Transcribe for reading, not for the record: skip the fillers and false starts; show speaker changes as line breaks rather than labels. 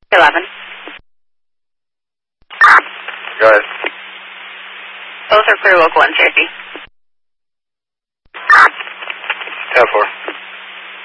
11.
Go ahead.
Both are clear local and safety.
10-4.